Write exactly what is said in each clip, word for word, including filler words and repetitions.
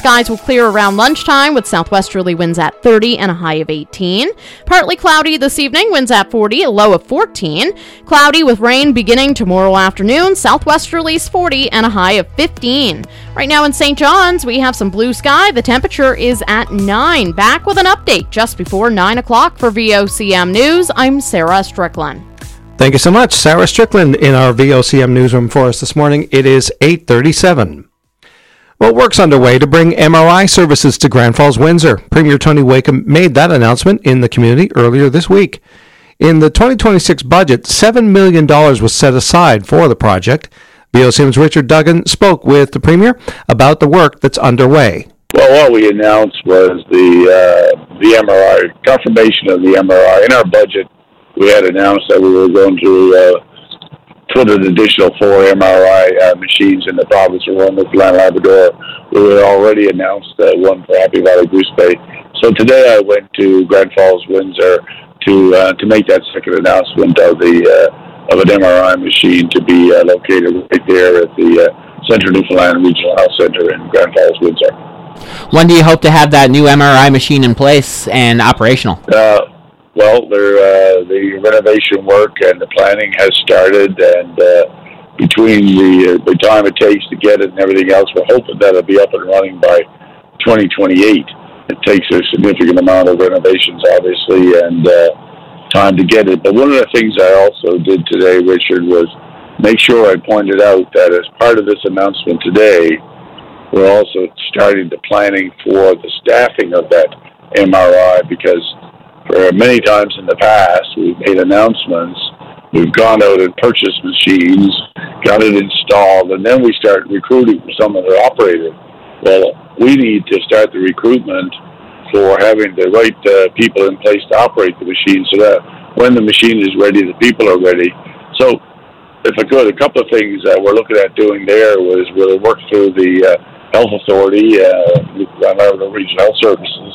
skies will clear around lunchtime with southwesterly winds at thirty and a high of eighteen. Partly cloudy this evening, winds at forty, a low of fourteen. Cloudy with rain beginning tomorrow afternoon, southwesterlies forty and a high of fifteen. Right now in Saint John's, we have some blue sky. The temperature is at nine. Back with an update just before nine o'clock for V O C M News. I'm Sarah Strickland. Thank you so much, Sarah Strickland, in our V O C M newsroom for us this morning. It is eight thirty-seven. Well, work's underway to bring M R I services to Grand Falls, Windsor. Premier Tony Wakeham made that announcement in the community earlier this week. In the twenty twenty-six budget, seven million dollars was set aside for the project. V O C M's Richard Duggan spoke with the Premier about the work that's underway. Well, what we announced was the uh, the M R I, confirmation of the M R I. In our budget, we had announced that we were going to uh, put an additional four M R I uh, machines in the province of Newfoundland and Labrador. We had already announced uh, one for Happy Valley Goose Bay. So today I went to Grand Falls, Windsor, to uh, to make that second announcement of the uh, of an M R I machine to be uh, located right there at the uh, Central Newfoundland Regional Health Centre in Grand Falls, Windsor. When do you hope to have that new M R I machine in place and operational? Uh, Well, there, uh, the renovation work and the planning has started, and uh, between the, uh, the time it takes to get it and everything else, we're hoping that it'll be up and running by twenty twenty-eight. It takes a significant amount of renovations, obviously, and uh, time to get it. But one of the things I also did today, Richard, was make sure I pointed out that as part of this announcement today, we're also starting the planning for the staffing of that M R I, because for many times in the past, we've made announcements, we've gone out and purchased machines, got it installed, and then we start recruiting for someone to operate it. Well, we need to start the recruitment for having the right uh, people in place to operate the machine so that when the machine is ready, the people are ready. So, if I could, a couple of things that we're looking at doing there was we'll work through the uh, Health Authority, uh, Labrador Regional Health Services,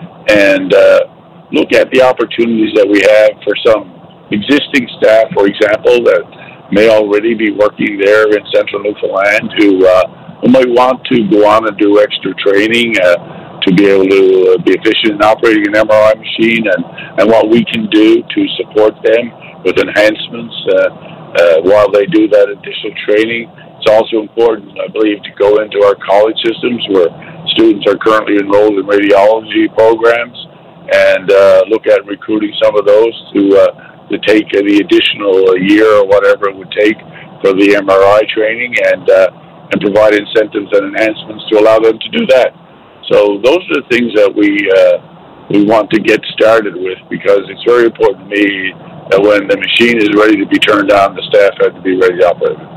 and uh, look at the opportunities that we have for some existing staff, for example, that may already be working there in Central Newfoundland who, uh, who might want to go on and do extra training uh, to be able to uh, be efficient in operating an M R I machine, and, and what we can do to support them with enhancements uh, uh, while they do that additional training. It's also important, I believe, to go into our college systems where students are currently enrolled in radiology programs, and uh, look at recruiting some of those to uh, to take uh, the additional year or whatever it would take for the M R I training, and uh, and provide incentives and enhancements to allow them to do that. So those are the things that we uh, we want to get started with, because it's very important to me that when the machine is ready to be turned on, the staff have to be ready to operate it.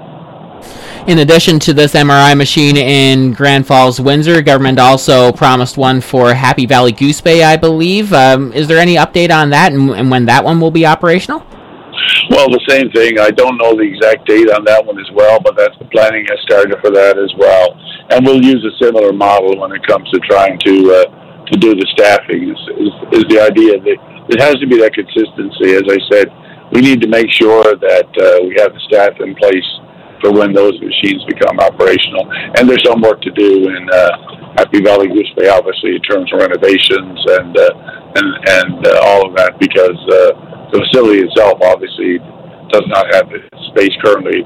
In addition to this M R I machine in Grand Falls, Windsor, government also promised one for Happy Valley Goose Bay, I believe. Um, is there any update on that, and, and when that one will be operational? Well, the same thing. I don't know the exact date on that one as well, but that's the planning has started for that as well. And we'll use a similar model when it comes to trying to uh, to do the staffing. Is, is, is the idea that it has to be that consistency. As I said, we need to make sure that uh, we have the staff in place for when those machines become operational. And there's some work to do in uh, Happy Valley Goose Bay, obviously, in terms of renovations and uh, and, and uh, all of that, because uh, the facility itself obviously does not have the space currently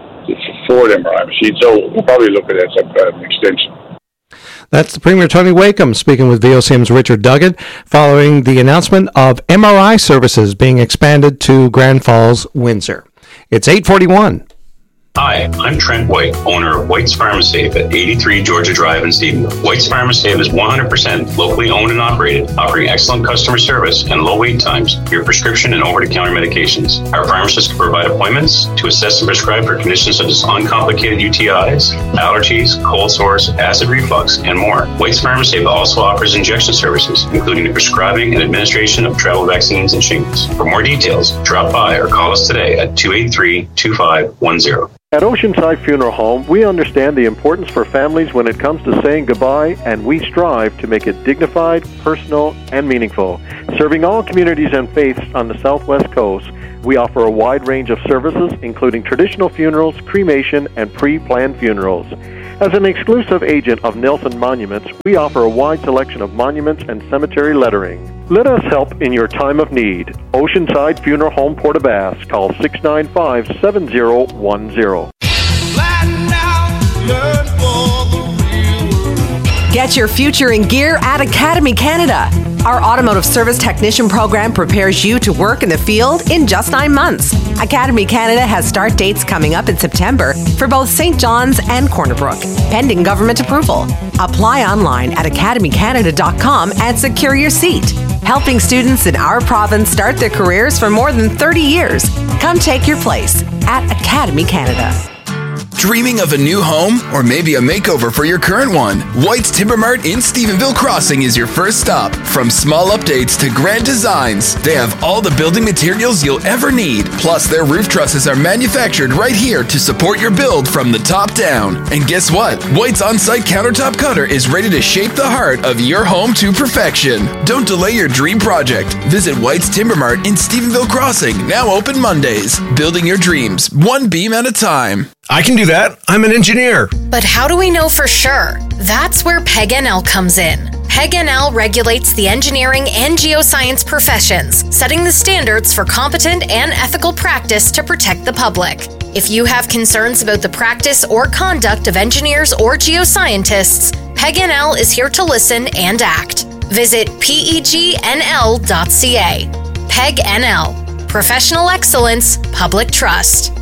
for an M R I machine. So we're probably looking at some kind of an extension. That's the Premier Tony Wakeham speaking with V O C M's Richard Duggan following the announcement of M R I services being expanded to Grand Falls, Windsor. It's eight forty-one. Hi, I'm Trent White, owner of White's Pharmasafe at eighty-three Georgia Drive in Stephenville. White's Pharmasafe is one hundred percent locally owned and operated, offering excellent customer service and low wait times for your prescription and over-the-counter medications. Our pharmacists can provide appointments to assess and prescribe for conditions such as uncomplicated U T Is, allergies, cold sores, acid reflux, and more. White's Pharmasafe also offers injection services, including the prescribing and administration of travel vaccines and shingles. For more details, drop by or call us today at two eight three, two five one zero. At Oceanside Funeral Home, we understand the importance for families when it comes to saying goodbye, and we strive to make it dignified, personal, and meaningful. Serving all communities and faiths on the Southwest Coast, we offer a wide range of services, including traditional funerals, cremation, and pre-planned funerals. As an exclusive agent of Nelson Monuments, we offer a wide selection of monuments and cemetery lettering. Let us help in your time of need. Oceanside Funeral Home, Port-aux-Basques. Call six nine five, seven zero one zero. Get your future in gear at Academy Canada. Our automotive service technician program prepares you to work in the field in just nine months. Academy Canada has start dates coming up in September for both Saint John's and Corner Brook, pending government approval. Apply online at academy canada dot com and secure your seat. Helping students in our province start their careers for more than thirty years. Come take your place at Academy Canada. Dreaming of a new home or maybe a makeover for your current one? White's Timber Mart in Stephenville Crossing is your first stop. From small updates to grand designs, they have all the building materials you'll ever need. Plus, their roof trusses are manufactured right here to support your build from the top down. And guess what? White's on-site countertop cutter is ready to shape the heart of your home to perfection. Don't delay your dream project. Visit White's Timber Mart in Stephenville Crossing, now open Mondays. Building your dreams, one beam at a time. I can do that. I'm an engineer. But how do we know for sure? That's where P E G N L comes in. P E G N L regulates the engineering and geoscience professions, setting the standards for competent and ethical practice to protect the public. If you have concerns about the practice or conduct of engineers or geoscientists, P E G N L is here to listen and act. Visit P E G N L dot C A. P E G N L. Professional excellence, public trust.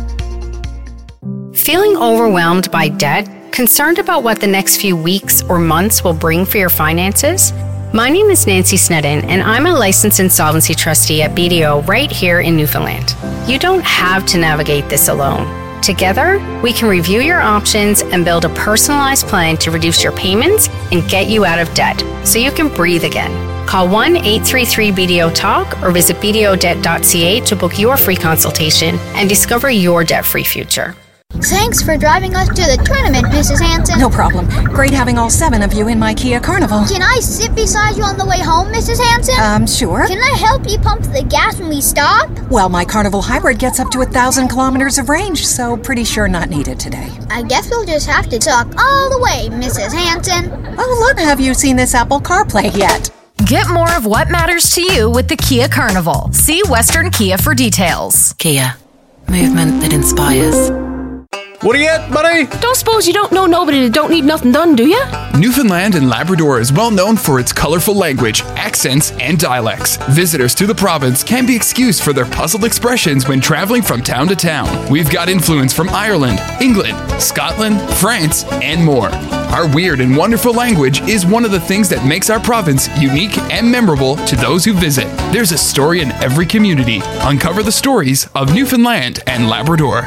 Feeling overwhelmed by debt? Concerned about what the next few weeks or months will bring for your finances? My name is Nancy Snedden, and I'm a licensed insolvency trustee at B D O right here in Newfoundland. You don't have to navigate this alone. Together, we can review your options and build a personalized plan to reduce your payments and get you out of debt so you can breathe again. Call one eight three three B D O talk or visit b d o debt dot c a to book your free consultation and discover your debt-free future. Thanks for driving us to the tournament, Missus Hanson. No problem. Great having all seven of you in my Kia Carnival. Can I sit beside you on the way home, Missus Hanson? Um, sure. Can I help you pump the gas when we stop? Well, my Carnival Hybrid gets up to a thousand kilometers of range, so pretty sure not needed today. I guess we'll just have to talk all the way, Missus Hanson. Oh, look, have you seen this Apple CarPlay yet? Get more of what matters to you with the Kia Carnival. See Western Kia for details. Kia. Movement that inspires. What are you at, buddy? Don't suppose you don't know nobody that don't need nothing done, do you? Newfoundland and Labrador is well known for its colorful language, accents, and dialects. Visitors to the province can be excused for their puzzled expressions when traveling from town to town. We've got influence from Ireland, England, Scotland, France, and more. Our weird and wonderful language is one of the things that makes our province unique and memorable to those who visit. There's a story in every community. Uncover the stories of Newfoundland and Labrador.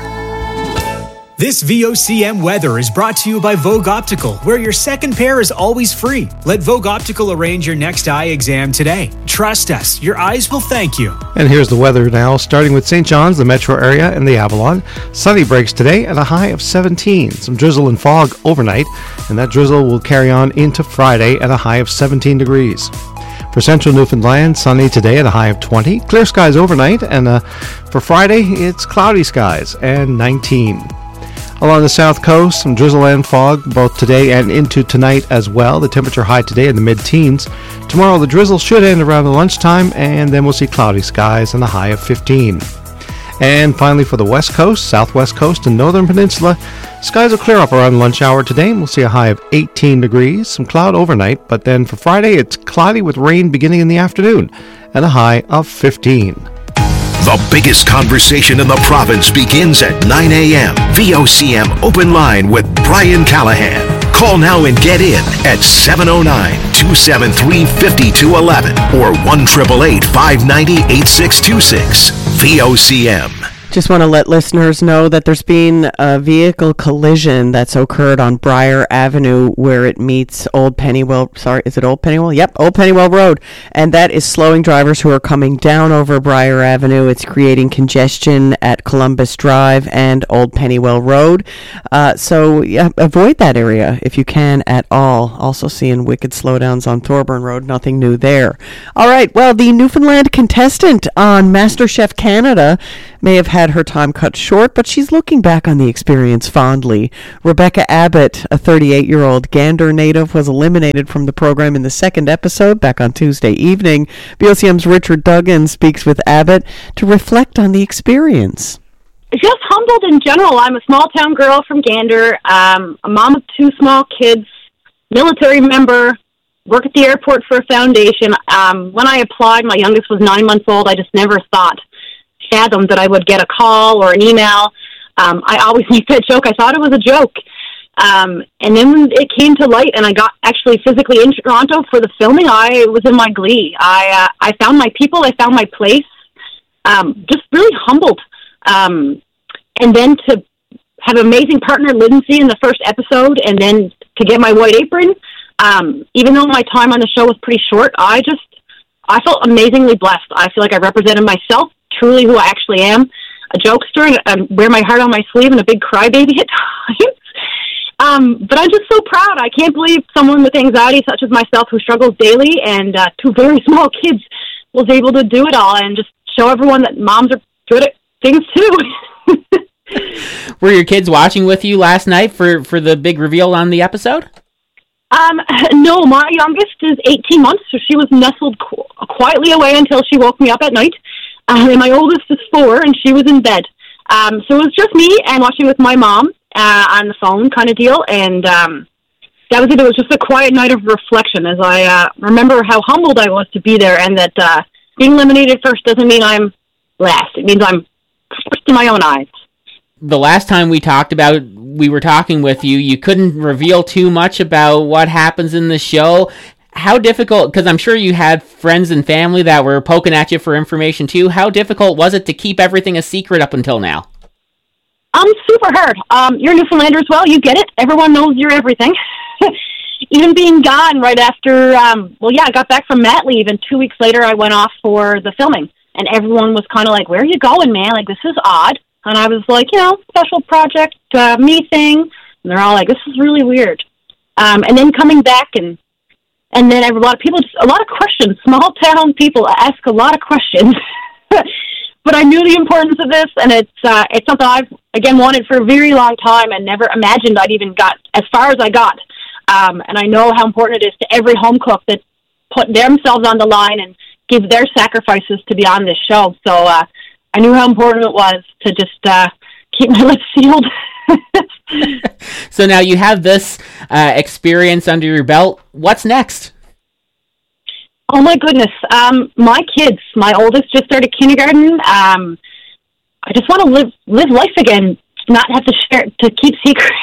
This V O C M weather is brought to you by Vogue Optical, where your second pair is always free. Let Vogue Optical arrange your next eye exam today. Trust us, your eyes will thank you. And here's the weather now, starting with Saint John's, the metro area, and the Avalon. Sunny breaks today at a high of seventeen. Some drizzle and fog overnight, and that drizzle will carry on into Friday at a high of seventeen degrees. For central Newfoundland, sunny today at a high of twenty. Clear skies overnight, and uh, for Friday, it's cloudy skies and nineteen. Along the south coast, some drizzle and fog both today and into tonight as well. The temperature high today in the mid-teens. Tomorrow the drizzle should end around the lunchtime, and then we'll see cloudy skies and a high of fifteen. And finally for the west coast, southwest coast, and northern peninsula, skies will clear up around lunch hour today, and we'll see a high of eighteen degrees. Some cloud overnight, but then for Friday it's cloudy with rain beginning in the afternoon and a high of fifteen. The biggest conversation in the province begins at nine a.m. V O C M Open Line with Brian Callahan. Call now and get in at seven oh nine, two seven three, five two one one or one eight eight eight, five nine zero, eight six two six. V O C M. Just want to let listeners know that there's been a vehicle collision that's occurred on Briar Avenue where it meets Old Pennywell. Sorry, is it Old Pennywell? Yep, Old Pennywell Road. And that is slowing drivers who are coming down over Briar Avenue. It's creating congestion at Columbus Drive and Old Pennywell Road. Uh, so yeah, avoid that area if you can at all. Also seeing wicked slowdowns on Thorburn Road. Nothing new there. All right, well, the Newfoundland contestant on MasterChef Canada may have had her time cut short, but she's looking back on the experience fondly. Rebecca Abbott, a thirty-eight-year-old Gander native, was eliminated from the program in the second episode back on Tuesday evening. V O C M's Richard Duggan speaks with Abbott to reflect on the experience. Just humbled in general. I'm a small-town girl from Gander, um, a mom of two small kids, military member, work at the airport for a foundation. Um, when I applied, my youngest was nine months old. I just never thought, fathomed that I would get a call or an email. Um, I always made that joke. I thought it was a joke. Um, and then when it came to light and I got actually physically in Toronto for the filming, I was in my glee. I, uh, I found my people. I found my place. Um, just really humbled. Um, and then to have an amazing partner, Lindsay, in the first episode, and then to get my white apron, um, even though my time on the show was pretty short, I just, I felt amazingly blessed. I feel like I represented myself, truly who I actually am, a jokester, and I wear my heart on my sleeve and a big crybaby at times. Um, but I'm just so proud. I can't believe someone with anxiety such as myself who struggles daily and uh, two very small kids was able to do it all and just show everyone that moms are good at things too. Were your kids watching with you last night for, for the big reveal on the episode? Um, no, my youngest is eighteen months, so she was nestled qu- quietly away until she woke me up at night. Um, and my oldest is four, and she was in bed. Um, so it was just me and watching with my mom uh, on the phone kind of deal. And um, that was it. It was just a quiet night of reflection as I uh, remember how humbled I was to be there, and that uh, being eliminated first doesn't mean I'm last. It means I'm first in my own eyes. The last time we talked about, we were talking with you, you couldn't reveal too much about what happens in the show. How difficult, because I'm sure you had friends and family that were poking at you for information too, how difficult was it to keep everything a secret up until now? Um, super hard. Um, you're a Newfoundlander as well, you get it. Everyone knows you're everything. Even being gone right after, um, well, yeah, I got back from mat leave, and two weeks later I went off for the filming. And everyone was kind of like, where are you going, man? Like, this is odd. And I was like, you know, special project, uh, me thing. And they're all like, this is really weird. Um, and then coming back, and and then I have a lot of people, just a lot of questions. Small town people ask a lot of questions. But I knew the importance of this, and it's uh, it's something I've, again, wanted for a very long time and never imagined I'd even got as far as I got. Um, and I know how important it is to every home cook that put themselves on the line and give their sacrifices to be on this show. So, uh, I knew how important it was to just uh, keep my lips sealed. So now you have this uh, experience under your belt. What's next? Oh, my goodness. Um, my kids, my oldest just started kindergarten. Um, I just want to live live life again, not have to share, to keep secrets.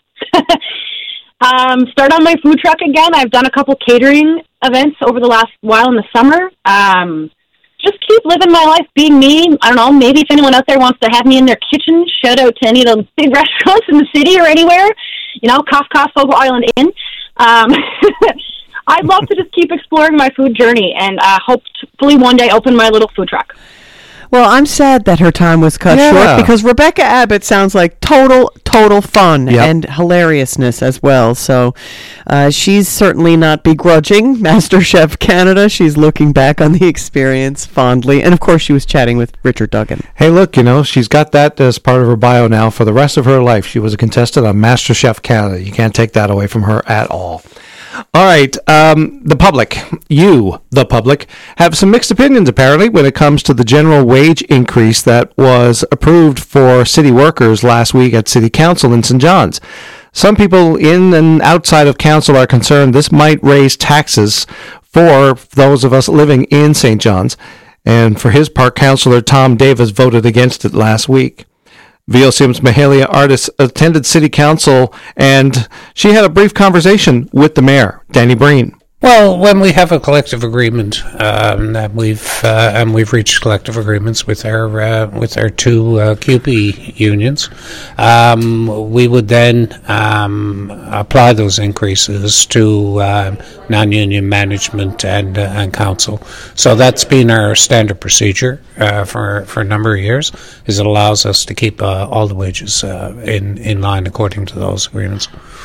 um, start on my food truck again. I've done a couple catering events over the last while in the summer. Um Just keep living my life, being me. I don't know, maybe if anyone out there wants to have me in their kitchen, shout out to any of the big restaurants in the city or anywhere. You know, Cough Cough, Fogo Island Inn. Um, I'd love to just keep exploring my food journey and uh, hopefully one day open my little food truck. Well, I'm sad that her time was cut Yeah. short because Rebecca Abbott sounds like total, total fun Yep. and hilariousness as well. So uh, she's certainly not begrudging MasterChef Canada. She's looking back on the experience fondly. And, of course, she was chatting with Richard Duggan. Hey, look, you know, she's got that as part of her bio now for the rest of her life. She was a contestant on MasterChef Canada. You can't take that away from her at all. All right, um, the public, you, the public, have some mixed opinions, apparently, when it comes to the general wage increase that was approved for city workers last week at City Council in Saint John's. Some people in and outside of council are concerned this might raise taxes for those of us living in Saint John's, and for his part, Councillor Tom Davis voted against it last week. V O C M's Mahalia Artis attended City Council, and she had a brief conversation with the mayor, Danny Breen. Well, when we have a collective agreement, um, and we've uh, and we've reached collective agreements with our uh, with our two uh, Q P unions, um, we would then um, apply those increases to uh, non-union management and uh, and council. So that's been our standard procedure uh, for for a number of years. Is it allows us to keep uh, all the wages uh, in in line according to those agreements.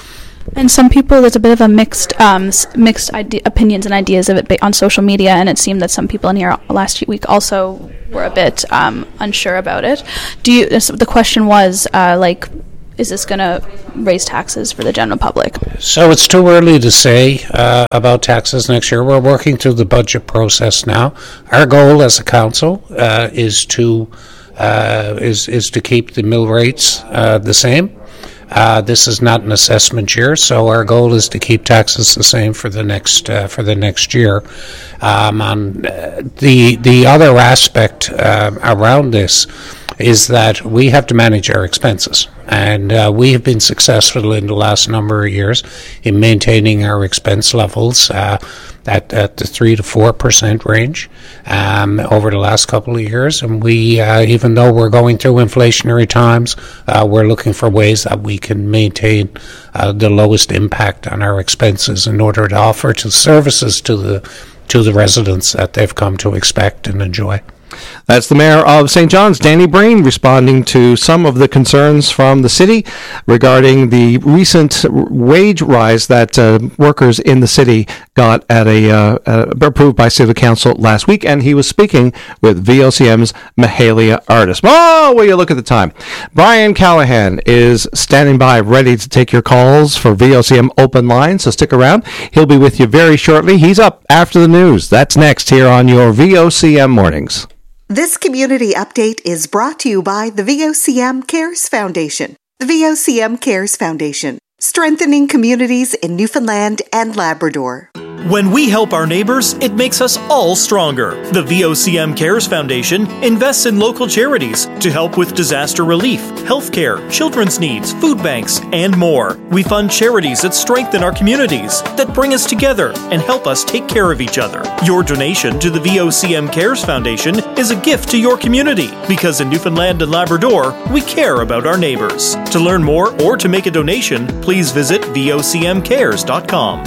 And some people, there's a bit of a mixed um, mixed ide- opinions and ideas of it ba- on social media, and it seemed that some people in here last week also were a bit um, unsure about it. Do you? So the question was, uh, like, is this going to raise taxes for the general public? So it's too early to say uh, about taxes next year. We're working through the budget process now. Our goal as a council uh, is to uh, is is to keep the mill rates uh, the same. Uh, this is not an assessment year, so our goal is to keep taxes the same for the next uh, for the next year. Um, on uh, the the other aspect uh, around this is that we have to manage our expenses, and uh, we have been successful in the last number of years in maintaining our expense levels uh, at, at the three to four percent range um, over the last couple of years. And we, uh, even though we're going through inflationary times, uh, we're looking for ways that we can maintain uh, the lowest impact on our expenses in order to offer to services to the to the residents that they've come to expect and enjoy. That's the mayor of Saint John's, Danny Breen, responding to some of the concerns from the city regarding the recent wage rise that uh, workers in the city got at a uh, uh, approved by City Council last week. And he was speaking with V O C M's Mahalia Artis. Oh, will you look at the time? Brian Callahan is standing by, ready to take your calls for V O C M Open Line. So stick around. He'll be with you very shortly. He's up after the news. That's next here on your V O C M Mornings. This community update is brought to you by the V O C M Cares Foundation. The V O C M Cares Foundation, strengthening communities in Newfoundland and Labrador. When we help our neighbors, it makes us all stronger. The V O C M Cares Foundation invests in local charities to help with disaster relief, healthcare, children's needs, food banks, and more. We fund charities that strengthen our communities, that bring us together and help us take care of each other. Your donation to the V O C M Cares Foundation is a gift to your community, because in Newfoundland and Labrador, we care about our neighbors. To learn more or to make a donation, please visit V O C M cares dot com.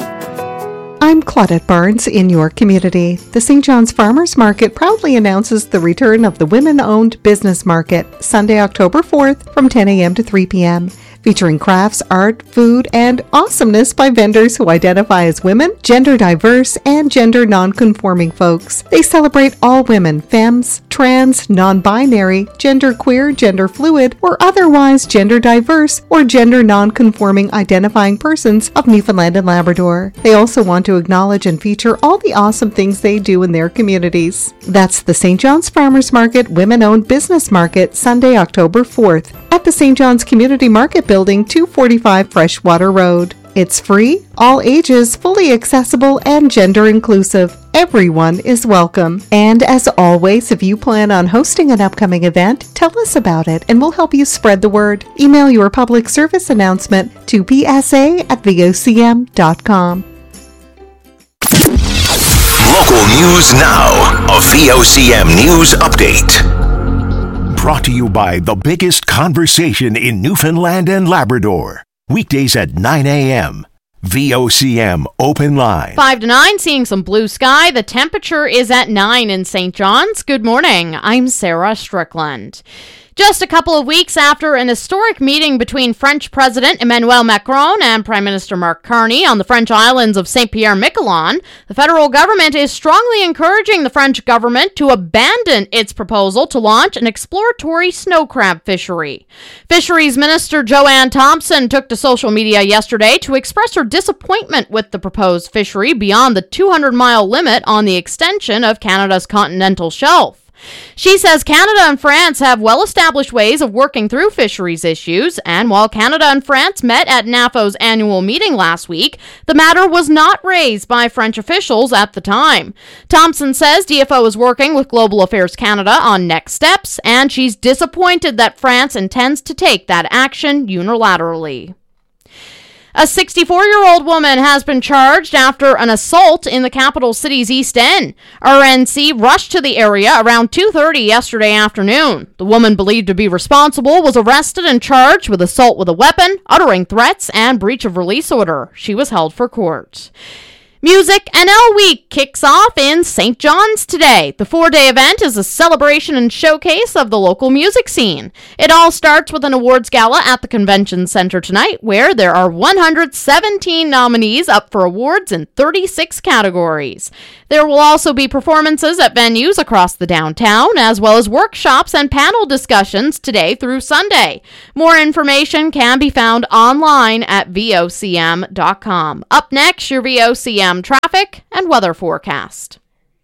I'm Claudette Barnes in your community. The Saint John's Farmers Market proudly announces the return of the Women-Owned Business Market, Sunday, October fourth from ten a.m. to three p.m., featuring crafts, art, food, and awesomeness by vendors who identify as women, gender diverse, and gender non-conforming folks. They celebrate all women, femmes, trans, non-binary, genderqueer, gender fluid, or otherwise gender diverse or gender non-conforming identifying persons of Newfoundland and Labrador. They also want to acknowledge and feature all the awesome things they do in their communities. That's the Saint John's Farmers Market Women-Owned Business Market, Sunday, October fourth, at the Saint John's Community Market Building, two forty-five Freshwater Road. It's free, all ages, fully accessible, and gender inclusive. Everyone is welcome. And as always, if you plan on hosting an upcoming event, tell us about it and we'll help you spread the word. Email your public service announcement to p s a at v o c m dot com. Local news now. A V O C M News Update. Brought to you by the biggest conversation in Newfoundland and Labrador. Weekdays at nine a.m. V O C M Open Line. five to nine, seeing some blue sky. The temperature is at nine in Saint John's. Good morning. I'm Sarah Strickland. Just a couple of weeks after an historic meeting between French President Emmanuel Macron and Prime Minister Mark Carney on the French islands of Saint-Pierre-Miquelon, the federal government is strongly encouraging the French government to abandon its proposal to launch an exploratory snow crab fishery. Fisheries Minister Joanne Thompson took to social media yesterday to express her disappointment with the proposed fishery beyond the two hundred mile limit on the extension of Canada's continental shelf. She says Canada and France have well-established ways of working through fisheries issues, and while Canada and France met at NAFO's annual meeting last week, the matter was not raised by French officials at the time. Thompson says D F O is working with Global Affairs Canada on next steps, and she's disappointed that France intends to take that action unilaterally. A sixty-four-year-old woman has been charged after an assault in the capital city's East End. R N C rushed to the area around two thirty yesterday afternoon. The woman believed to be responsible was arrested and charged with assault with a weapon, uttering threats, and breach of release order. She was held for court. Music N L Week kicks off in Saint John's today. The four-day event is a celebration and showcase of the local music scene. It all starts with an awards gala at the Convention Center tonight, where there are one hundred seventeen nominees up for awards in thirty-six categories. There will also be performances at venues across the downtown, as well as workshops and panel discussions today through Sunday. More information can be found online at V O C M dot com. Up next, your V O C M traffic and weather forecast.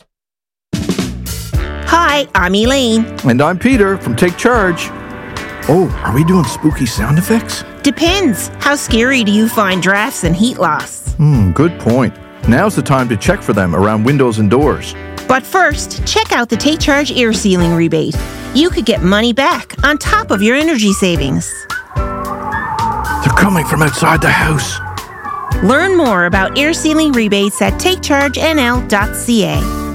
Hi, I'm Elaine. And I'm Peter from Take Charge. Oh, are we doing spooky sound effects? Depends. How scary do you find drafts and heat loss? Hmm, good point. Now's the time to check for them around windows and doors. But first, check out the Take Charge air sealing rebate. You could get money back on top of your energy savings. They're coming from outside the house. Learn more about air sealing rebates at take charge N L dot C A.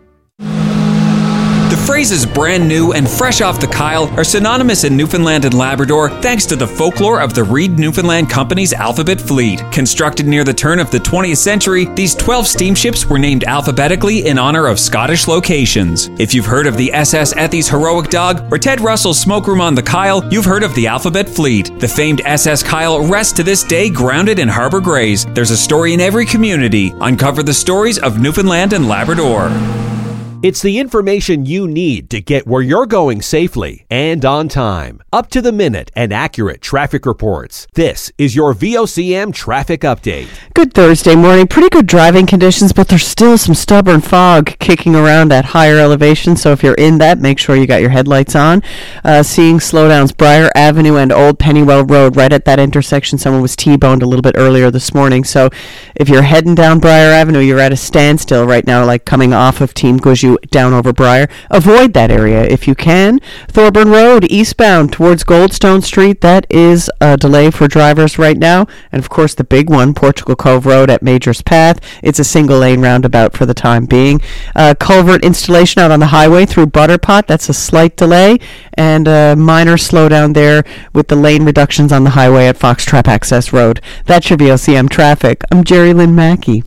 The phrases brand new and fresh off the Kyle are synonymous in Newfoundland and Labrador thanks to the folklore of the Reed Newfoundland Company's Alphabet Fleet. Constructed near the turn of the twentieth century, these twelve steamships were named alphabetically in honor of Scottish locations. If you've heard of the S S Ethy's Heroic Dog or Ted Russell's Smoke Room on the Kyle, you've heard of the Alphabet Fleet. The famed S S Kyle rests to this day grounded in Harbour Grays. There's a story in every community. Uncover the stories of Newfoundland and Labrador. It's the information you need to get where you're going safely and on time. Up to the minute and accurate traffic reports. This is your V O C M traffic update. Good Thursday morning. Pretty good driving conditions, but there's still some stubborn fog kicking around at higher elevations. So if you're in that, make sure you got your headlights on. Uh, seeing slowdowns Briar Avenue and Old Pennywell Road right at that intersection. Someone was T-boned a little bit earlier this morning. So if you're heading down Briar Avenue, you're at a standstill right now, like coming off of Team Gouju down over Briar. Avoid that area if you can. Thorburn Road eastbound towards Goldstone Street, that is a delay for drivers right now. And of course the big one, Portugal Cove Road at Major's Path, it's a single lane roundabout for the time being. Uh, culvert installation out on the highway through Butterpot, that's a slight delay, and a minor slowdown there with the lane reductions on the highway at Foxtrap Access Road. That's your V O C M traffic. I'm Jerry Lynn Mackey.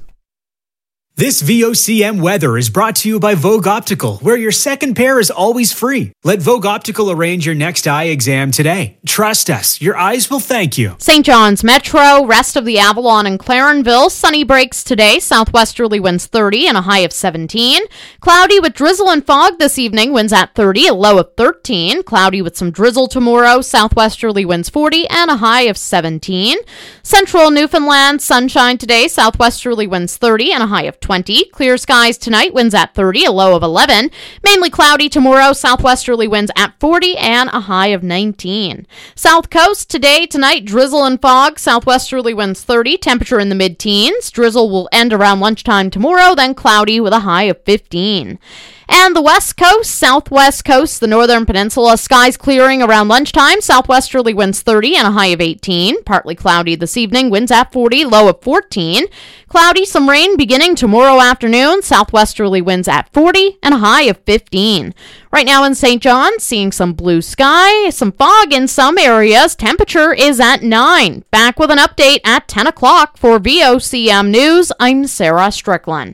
This V O C M weather is brought to you by Vogue Optical, where your second pair is always free. Let Vogue Optical arrange your next eye exam today. Trust us, your eyes will thank you. Saint John's Metro, rest of the Avalon and Clarenville, sunny breaks today, southwesterly winds thirty and a high of seventeen. Cloudy with drizzle and fog this evening, winds at thirty, a low of thirteen. Cloudy with some drizzle tomorrow, southwesterly winds forty and a high of seventeen. Central Newfoundland, sunshine today, southwesterly winds thirty and a high of twenty. Clear skies tonight, winds at thirty, a low of eleven. Mainly cloudy tomorrow, southwesterly winds at forty and a high of nineteen. South Coast today, tonight, drizzle and fog, southwesterly winds thirty, temperature in the mid-teens. Drizzle will end around lunchtime tomorrow, then cloudy with a high of fifteen. And the west coast, southwest coast, the northern peninsula, skies clearing around lunchtime, southwesterly winds thirty and a high of eighteen. Partly cloudy this evening, winds at forty, low of fourteen. Cloudy, some rain beginning tomorrow afternoon, southwesterly winds at forty and a high of fifteen. Right now in Saint John, seeing some blue sky, some fog in some areas, temperature is at nine. Back with an update at ten o'clock for V O C M News, I'm Sarah Strickland.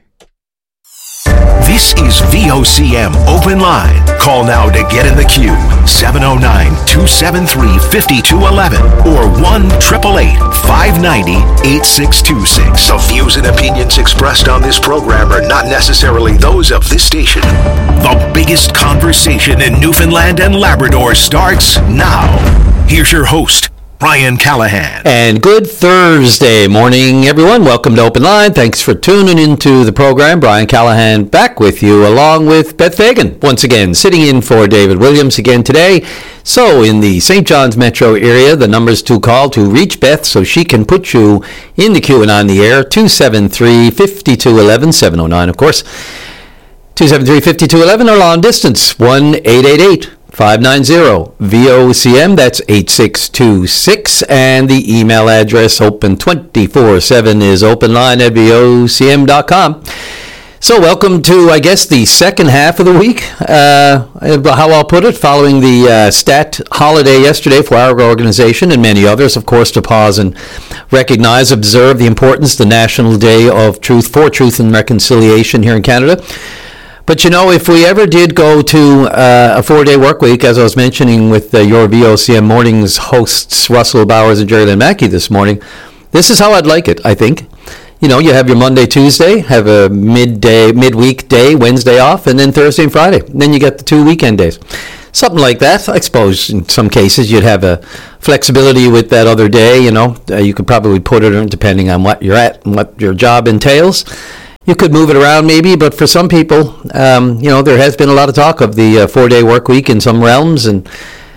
This is V O C M Open Line. Call now to get in the queue. seven oh nine, two seven three, five two one one or one eight eight eight, five nine zero, eight six two six. The views and opinions expressed on this program are not necessarily those of this station. The biggest conversation in Newfoundland and Labrador starts now. Here's your host, Brian Callahan. And good Thursday morning, everyone. Welcome to Open Line. Thanks for tuning into the program. Brian Callahan back with you along with Beth Fagan. Once again, sitting in for David Williams again today. So in the Saint John's metro area, the numbers to call to reach Beth so she can put you in the queue and on the air, two seven three, five two one one, seven oh nine, of course. two seven three, five two one one or long distance, one eight eight eight, five nine zero, V O C M, that's eight six two six, and the email address open twenty-four seven is openline at V O C M dot com. So welcome to, I guess, the second half of the week, uh, how I'll put it, following the uh, stat holiday yesterday for our organization and many others, of course, to pause and recognize, observe the importance, the National Day of Truth for Truth and Reconciliation here in Canada. But, you know, if we ever did go to uh, a four-day work week, as I was mentioning with uh, your V O C M Mornings hosts, Russell Bowers and Jerry Lynn Mackey this morning, this is how I'd like it, I think. You know, you have your Monday, Tuesday, have a midday, midweek day, Wednesday off, and then Thursday and Friday. And then you get the two weekend days. Something like that. I suppose in some cases you'd have a flexibility with that other day, you know. Uh, you could probably put it in depending on what you're at and what your job entails. You could move it around maybe, but for some people, um, you know, there has been a lot of talk of the uh, four-day work week in some realms. And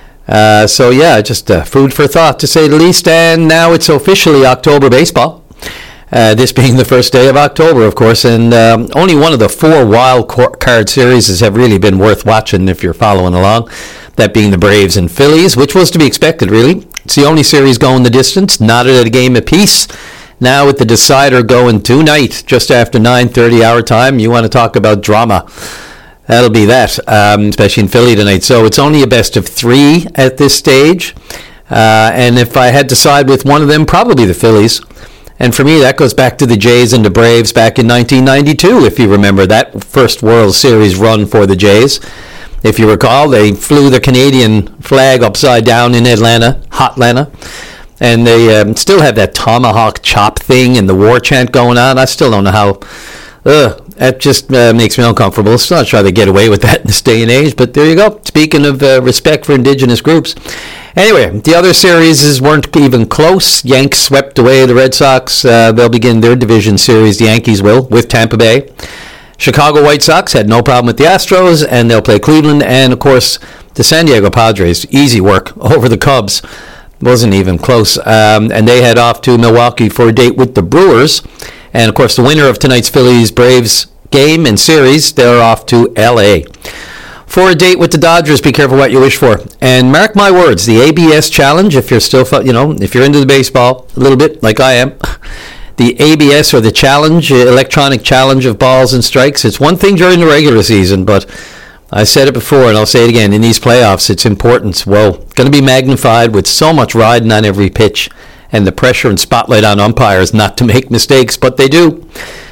uh, so, yeah, just uh, food for thought, to say the least. And now it's officially October baseball. Uh, this being the first day of October, of course, and um, only one of the four wild card series have really been worth watching if you're following along, that being the Braves and Phillies, which was to be expected, really. It's the only series going the distance, knotted at a game apiece. Now with the decider going tonight, just after nine thirty our time, you want to talk about drama. That'll be that, um, especially in Philly tonight. So it's only a best of three at this stage, uh, and if I had to side with one of them, probably the Phillies. And for me, that goes back to the Jays and the Braves back in nineteen ninety-two, if you remember that first World Series run for the Jays. If you recall, they flew the Canadian flag upside down in Atlanta, Hotlanta, and they um, still have that tomahawk chop thing and the war chant going on. I still don't know how. Ugh, that just uh, makes me uncomfortable. So I'm not sure they get away with that in this day and age, but there you go. Speaking of uh, respect for Indigenous groups. Anyway, the other series weren't even close. Yanks swept away the Red Sox. Uh, they'll begin their division series, the Yankees will, with Tampa Bay. Chicago White Sox had no problem with the Astros, and they'll play Cleveland. And, of course, the San Diego Padres, easy work over the Cubs. Wasn't even close. Um, and they head off to Milwaukee for a date with the Brewers. And, of course, the winner of tonight's Phillies-Braves game and series, they're off to L A for a date with the Dodgers. Be careful what you wish for. And mark my words, the A B S Challenge, if you're still, you know, if you're into the baseball a little bit, like I am, the A B S, or the Challenge, Electronic Challenge of Balls and Strikes, it's one thing during the regular season, but I said it before and I'll say it again, in these playoffs, its importance, well, going to be magnified with so much riding on every pitch and the pressure and spotlight on umpires not to make mistakes, but they do.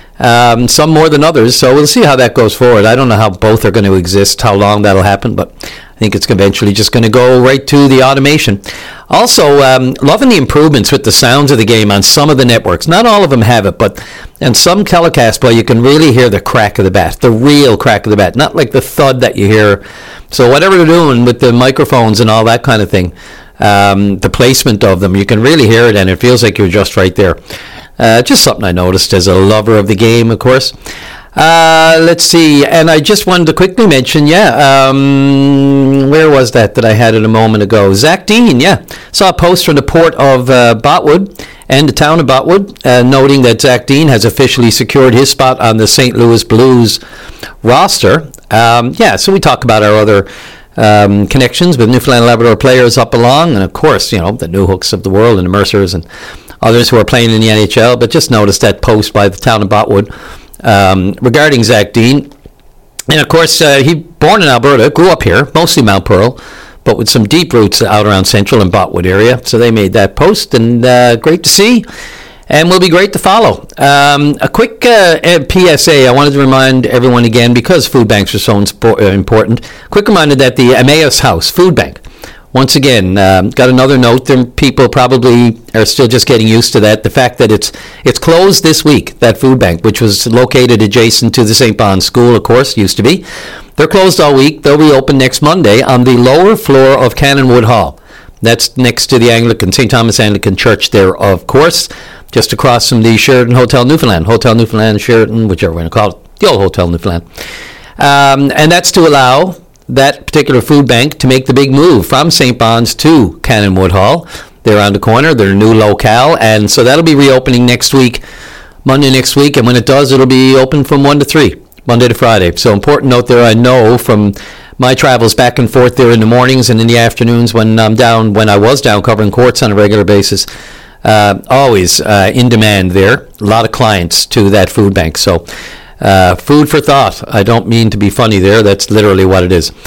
Um, some more than others, so we'll see how that goes forward. I don't know how both are going to exist, how long that'll happen, but I think it's eventually just going to go right to the automation. Also, um, loving the improvements with the sounds of the game on some of the networks. Not all of them have it, but in some telecasts, well, you can really hear the crack of the bat, the real crack of the bat, not like the thud that you hear. So whatever they're doing with the microphones and all that kind of thing, um, the placement of them, you can really hear it, and it feels like you're just right there. Uh, just something I noticed as a lover of the game, of course. Uh, let's see, and I just wanted to quickly mention, yeah, um, where was that that I had it a moment ago? Zach Dean, yeah. Saw a post from the port of uh, Botwood and the town of Botwood, uh, noting that Zach Dean has officially secured his spot on the Saint Louis Blues roster. Um, yeah, so we talk about our other um, connections with Newfoundland and Labrador players up along, and of course, you know, the Newhooks of the world and the Mercers and others who are playing in the N H L, but just noticed that post by the town of Botwood um, regarding Zach Dean. And of course, uh, he born in Alberta, grew up here, mostly Mount Pearl, but with some deep roots out around Central and Botwood area. So they made that post, and uh, great to see, and will be great to follow. Um, a quick uh, P S A, I wanted to remind everyone again, because food banks are so inspo- uh, important, quick reminder that the Emmaus House Food Bank, once again, um, got another note. There, people probably are still just getting used to that. The fact that it's it's closed this week, that food bank, which was located adjacent to the Saint Bon's School, of course, used to be. They're closed all week. They'll reopen next Monday on the lower floor of Cannonwood Hall. That's next to the Anglican, Saint Thomas Anglican Church there, of course, just across from the Sheraton Hotel Newfoundland. Hotel Newfoundland, Sheraton, whichever we're going to call it, the old Hotel Newfoundland. Um, and that's to allow that particular food bank to make the big move from Saint Bon's to Cannonwood Hall. They're on the corner. They're a new locale, and so that'll be reopening next week, Monday next week, and when it does, it'll be open from one to three, Monday to Friday. So important note there, I know from my travels back and forth there in the mornings and in the afternoons when I'm down, when I was down covering courts on a regular basis, uh, always uh, in demand there. A lot of clients to that food bank. So Uh, food for thought. I don't mean to be funny there. That's literally what it is.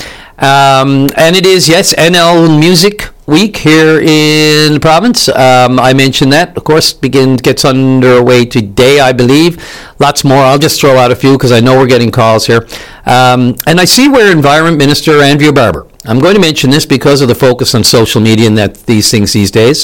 Um, and it is, yes, N L Music Week here in the province. Um, I mentioned that. Of course, begin gets underway today, I believe. Lots more. I'll just throw out a few because I know we're getting calls here. Um, and I see where Environment Minister Andrea Barber. I'm going to mention this because of the focus on social media and that these things these days.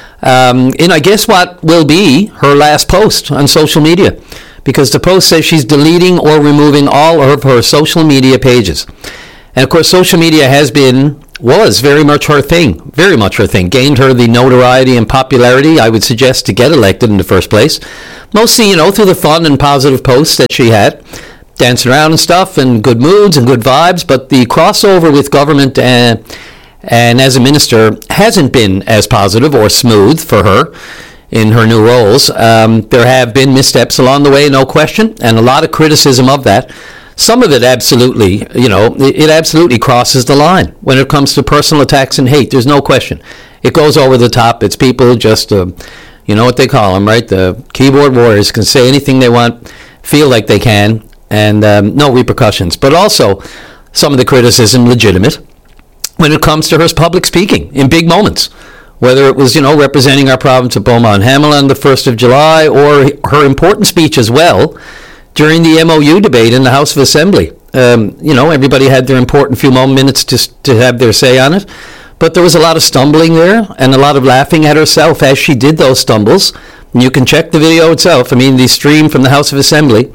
Um, and I guess what will be her last post on social media, because the post says she's deleting or removing all of her social media pages. And of course, social media has been, was very much her thing, very much her thing. Gained her the notoriety and popularity, I would suggest, to get elected in the first place. Mostly, you know, through the fun and positive posts that she had, dancing around and stuff, and good moods and good vibes. But the crossover with government and, and as a minister hasn't been as positive or smooth for her in her new roles. Um, there have been missteps along the way, no question, and a lot of criticism of that. Some of it absolutely, you know, it absolutely crosses the line when it comes to personal attacks and hate. There's no question. It goes over the top. It's people just, uh, you know what they call them, right? The keyboard warriors can say anything they want, feel like they can, and um, no repercussions. But also, some of the criticism legitimate when it comes to her public speaking in big moments. Whether it was, you know, representing our province of Beaumont-Hamel on the first of July, or her important speech as well during the M O U debate in the House of Assembly. Um, you know, everybody had their important few more minutes to, to have their say on it. But there was a lot of stumbling there and a lot of laughing at herself as she did those stumbles. And you can check the video itself. I mean, the stream from the House of Assembly.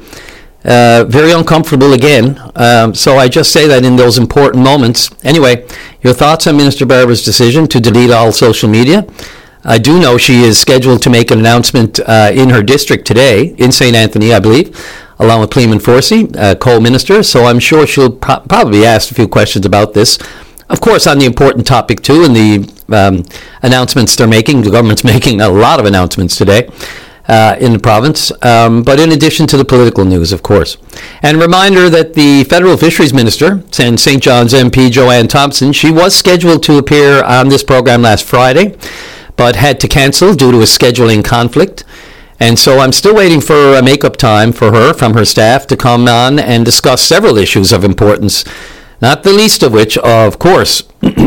Uh, very uncomfortable again. Um, so I just say that in those important moments. Anyway, your thoughts on Minister Barber's decision to delete all social media? I do know she is scheduled to make an announcement uh, in her district today, in Saint Anthony, I believe, along with Cleeman Forsey, uh, co-minister. So I'm sure she'll pro- probably be asked a few questions about this. Of course, on the important topic, too, and the um, announcements they're making. The government's making a lot of announcements today uh, in the province, um, but in addition to the political news, of course. And a reminder that the Federal Fisheries Minister and Saint John's M P Joanne Thompson, she was scheduled to appear on this program last Friday, but had to cancel due to a scheduling conflict. And so I'm still waiting for a makeup time for her from her staff to come on and discuss several issues of importance, not the least of which, of course,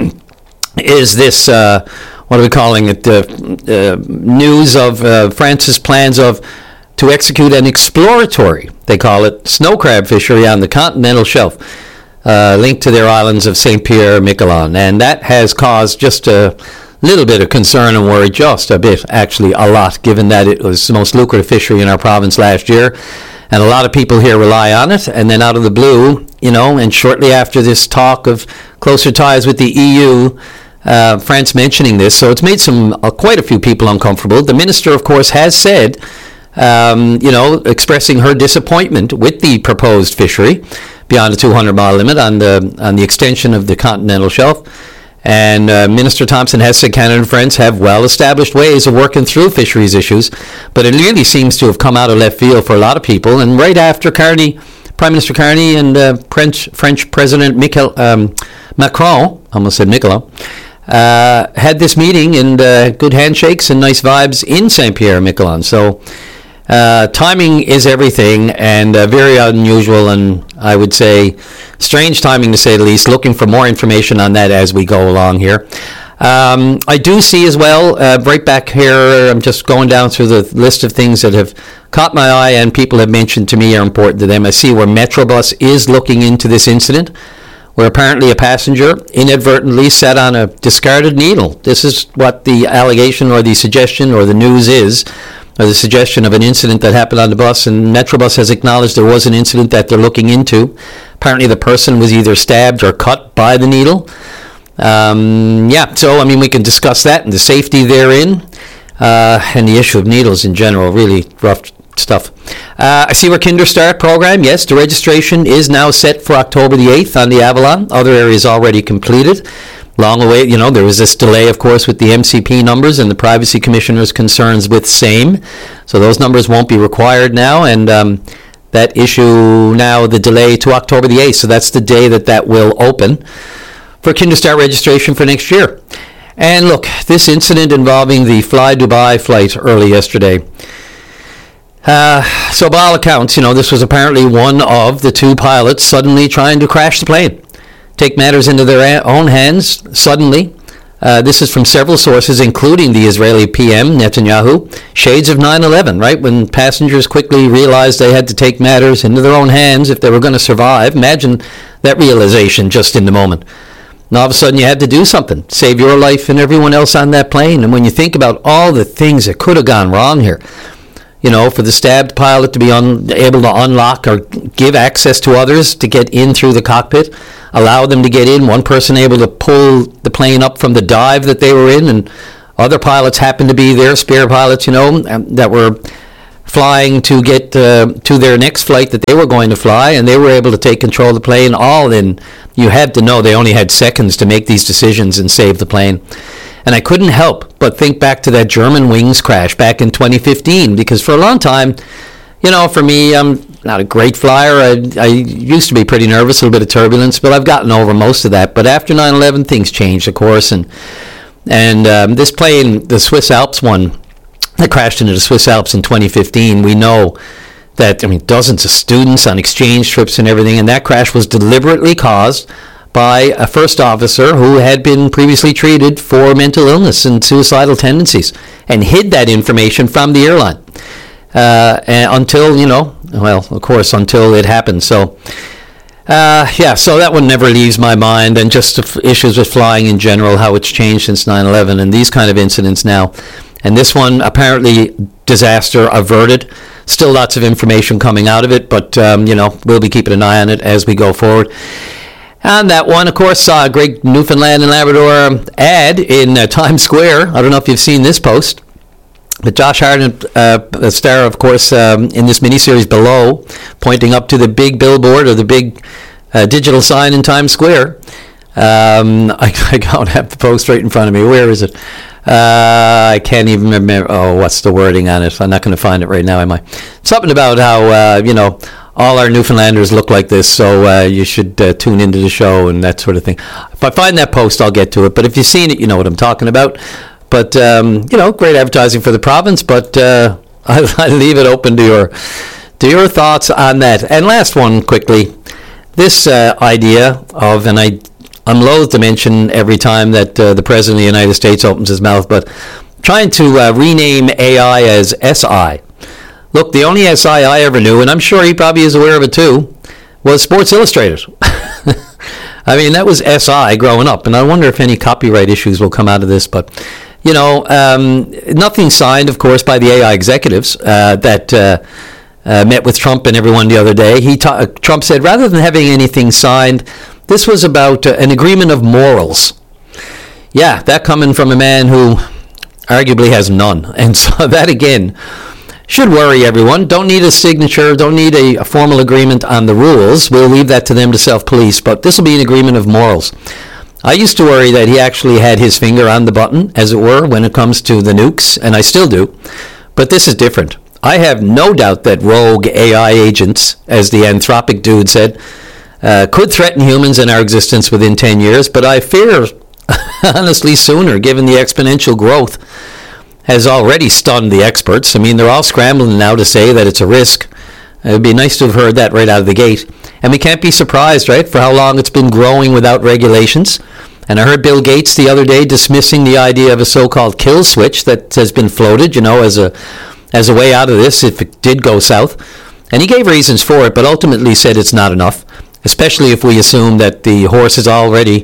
is this, uh, what are we calling it, uh, uh, news of uh, France's plans of to execute an exploratory, they call it, snow crab fishery on the continental shelf, uh, linked to their islands of Saint Pierre, Miquelon. And that has caused just a little bit of concern and worry, just a bit, actually a lot, given that it was the most lucrative fishery in our province last year. And a lot of people here rely on it. And then out of the blue, you know, and shortly after this talk of closer ties with the E U, uh, France mentioning this, so it's made some uh, quite a few people uncomfortable. The minister, of course, has said, um, you know, expressing her disappointment with the proposed fishery beyond the two hundred mile limit on the on the extension of the continental shelf. And uh, Minister Thompson has said Canada and France have well-established ways of working through fisheries issues, but it really seems to have come out of left field for a lot of people. And right after Carney, Prime Minister Carney and uh, French French President Michel, um, Macron, I almost said Miquelon, uh, had this meeting and uh, good handshakes and nice vibes in Saint Pierre, Miquelon. So uh, timing is everything, and uh, very unusual, and I would say strange timing to say the least. Looking for more information on that as we go along here. Um, I do see as well, uh, right back here, I'm just going down through the list of things that have caught my eye and people have mentioned to me are important to them. I see where Metrobus is looking into this incident, where apparently a passenger inadvertently sat on a discarded needle. This is what the allegation or the suggestion or the news is, or the suggestion of an incident that happened on the bus, and Metrobus has acknowledged there was an incident that they're looking into. Apparently the person was either stabbed or cut by the needle. Um, yeah, so I mean we can discuss that and the safety therein, uh, and the issue of needles in general, really rough stuff. Uh, I see where Kinder Start program, yes, the registration is now set for October the eighth on the Avalon. Other areas already completed. Long away, you know, there was this delay, of course, with the M C P numbers and the Privacy Commissioner's concerns with same. So those numbers won't be required now, and um, that issue now, the delay to October the eighth. So that's the day that that will open for Kinder Start registration for next year. And look, this incident involving the Fly Dubai flight early yesterday. Uh, so by all accounts, you know, this was apparently one of the two pilots suddenly trying to crash the plane, take matters into their own hands suddenly. Uh, this is from several sources, including the Israeli P M, Netanyahu. Shades of nine eleven, right? When passengers quickly realized they had to take matters into their own hands if they were going to survive. Imagine that realization just in the moment. And all of a sudden you had to do something, save your life and everyone else on that plane. And when you think about all the things that could have gone wrong here, you know, for the stabbed pilot to be un- able to unlock or give access to others to get in through the cockpit, allow them to get in, one person able to pull the plane up from the dive that they were in, and other pilots happened to be there, spare pilots, you know, that were flying to get uh, to their next flight that they were going to fly, and they were able to take control of the plane. All in, you had to know they only had seconds to make these decisions and save the plane. And I couldn't help but think back to that German Wings crash back in twenty fifteen, because for a long time, you know, for me, I'm not a great flyer. I, I used to be pretty nervous, a little bit of turbulence, but I've gotten over most of that. But after nine eleven, things changed, of course. And and um, this plane, the Swiss Alps one, that crashed into the Swiss Alps in twenty fifteen, we know that, I mean, dozens of students on exchange trips and everything, and that crash was deliberately caused by a first officer who had been previously treated for mental illness and suicidal tendencies and hid that information from the airline uh, until, you know, well, of course, until it happened. So, uh, yeah, so that one never leaves my mind. And just f- issues with flying in general, how it's changed since nine eleven and these kind of incidents now. And this one, apparently, disaster averted. Still lots of information coming out of it, but, um, you know, we'll be keeping an eye on it as we go forward. And that one, of course, saw a great Newfoundland and Labrador ad in uh, Times Square. I don't know if you've seen this post, but Josh Hartnett, uh, the star, of course, um, in this miniseries Below, pointing up to the big billboard or the big uh, digital sign in Times Square. Um, I, I don't have the post right in front of me. Where is it? Uh, I can't even remember. Oh, what's the wording on it? I'm not going to find it right now, am I? Something about how, uh, you know, all our Newfoundlanders look like this, so uh, you should uh, tune into the show and that sort of thing. If I find that post, I'll get to it. But if you've seen it, you know what I'm talking about. But, um, you know, great advertising for the province, but uh, I, I leave it open to your to your thoughts on that. And last one, quickly, this uh, idea of, and I, I'm loath to mention every time that uh, the President of the United States opens his mouth, but trying to uh, rename A I as S I. Look, the only S I I ever knew, and I'm sure he probably is aware of it too, was Sports Illustrated. I mean, that was S I growing up, and I wonder if any copyright issues will come out of this. But, you know, um, nothing signed, of course, by the A I executives uh, that uh, uh, met with Trump and everyone the other day. He ta- Trump said, rather than having anything signed, this was about uh, an agreement of morals. Yeah, that coming from a man who arguably has none. And so that, again, should worry everyone. Don't need a signature, don't need a, a formal agreement on the rules. We'll leave that to them to self-police, but this will be an agreement of morals. I used to worry that he actually had his finger on the button, as it were, when it comes to the nukes, and I still do. But this is different. I have no doubt that rogue A I agents, as the Anthropic dude said, uh, could threaten humans and our existence within ten years, but I fear, honestly, sooner, given the exponential growth has already stunned the experts. I mean, they're all scrambling now to say that it's a risk. It would be nice to have heard that right out of the gate. And we can't be surprised, right, for how long it's been growing without regulations. And I heard Bill Gates the other day dismissing the idea of a so-called kill switch that has been floated, you know, as a as a way out of this if it did go south. And he gave reasons for it, but ultimately said it's not enough, especially if we assume that the horse has already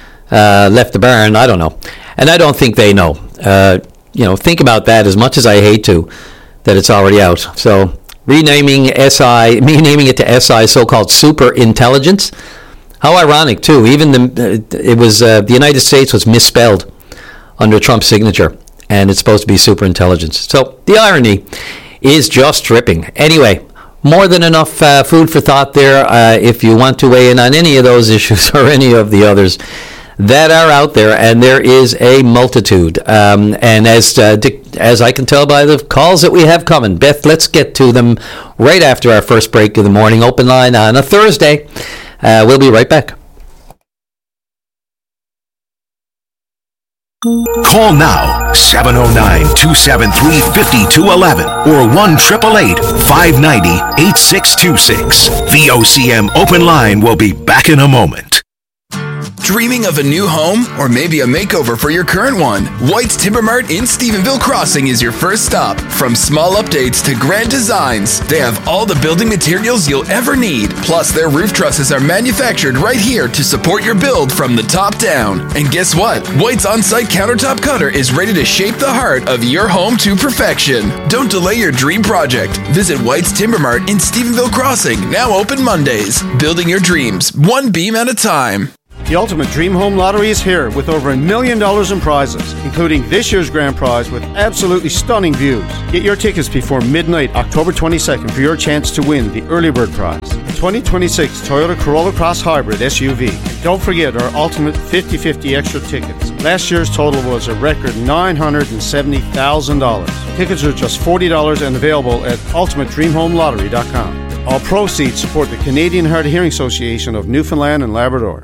uh, left the barn. I don't know. And I don't think they know. Uh, You know, think about that as much as I hate to, that it's already out. So renaming S I, renaming it to S I, so-called super intelligence. How ironic, too. Even the it was uh, the United States was misspelled under Trump's signature, and it's supposed to be super intelligence. So the irony is just dripping. Anyway, more than enough uh, food for thought there. Uh, if you want to weigh in on any of those issues or any of the others that are out there, and there is a multitude. Um, and as uh, Dick, as I can tell by the calls that we have coming, Beth, let's get to them right after our first break of the morning open line on a Thursday. Uh, we'll be right back. Call now. seven oh nine, two seven three, five two one one or one eight eight eight, five nine zero, eight six two six. V O C M Open Line will be back in a moment. Dreaming of a new home or maybe a makeover for your current one? White's Timber Mart in Stephenville Crossing is your first stop. From small updates to grand designs, they have all the building materials you'll ever need. Plus, their roof trusses are manufactured right here to support your build from the top down. And guess what? White's on-site countertop cutter is ready to shape the heart of your home to perfection. Don't delay your dream project. Visit White's Timber Mart in Stephenville Crossing, now open Mondays. Building your dreams, one beam at a time. The Ultimate Dream Home Lottery is here with over a million dollars in prizes, including this year's grand prize with absolutely stunning views. Get your tickets before midnight, October twenty-second, for your chance to win the early bird prize, a twenty twenty-six Toyota Corolla Cross Hybrid S U V. Don't forget our Ultimate fifty fifty extra tickets. Last year's total was a record nine hundred seventy thousand dollars. Tickets are just forty dollars and available at ultimate dream home lottery dot com. All proceeds support the Canadian Hard of Hearing Association of Newfoundland and Labrador.